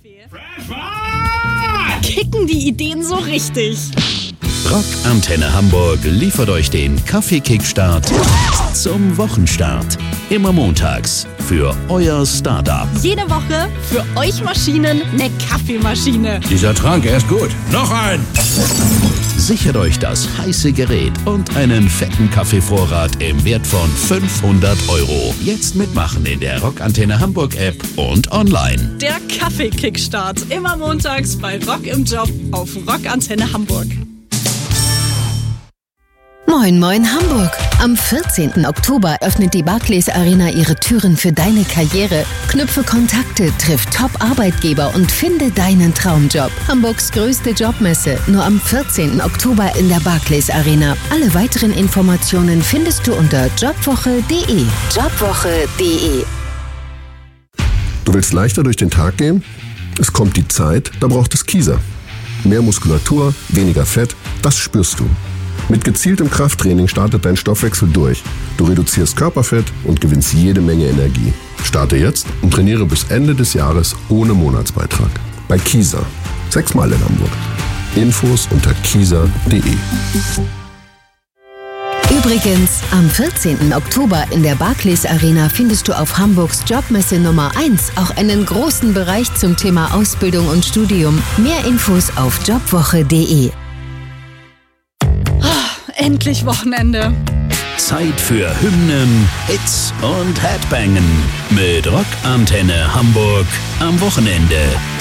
Kaffee. Kicken die Ideen so richtig. Rock Antenne Hamburg liefert euch den Kaffee-Kickstart zum Wochenstart. Immer montags für euer Startup. Jede Woche für euch Maschinen eine Kaffeemaschine. Dieser Trank, er ist gut. Noch ein! Sichert euch das heiße Gerät und einen fetten Kaffeevorrat im Wert von 500 €. Jetzt mitmachen in der Rock Antenne Hamburg App und online. Der Kaffee-Kickstart. Immer montags bei Rock im Job auf Rock Antenne Hamburg. Moin Moin Hamburg! Am 14. Oktober öffnet die Barclays Arena ihre Türen für deine Karriere. Knüpfe Kontakte, triff Top-Arbeitgeber und finde deinen Traumjob. Hamburgs größte Jobmesse, nur am 14. Oktober in der Barclays Arena. Alle weiteren Informationen findest du unter jobwoche.de. Jobwoche.de. Du willst leichter durch den Tag gehen? Es kommt die Zeit, da braucht es Kieser. Mehr Muskulatur, weniger Fett, das spürst du. Mit gezieltem Krafttraining startet dein Stoffwechsel durch. Du reduzierst Körperfett und gewinnst jede Menge Energie. Starte jetzt und trainiere bis Ende des Jahres ohne Monatsbeitrag. Bei Kieser. 6-mal in Hamburg. Infos unter kieser.de. Übrigens, am 14. Oktober in der Barclays Arena findest du auf Hamburgs Jobmesse Nummer 1 auch einen großen Bereich zum Thema Ausbildung und Studium. Mehr Infos auf jobwoche.de. Endlich Wochenende. Zeit für Hymnen, Hits und Headbangen mit Rock Antenne Hamburg am Wochenende.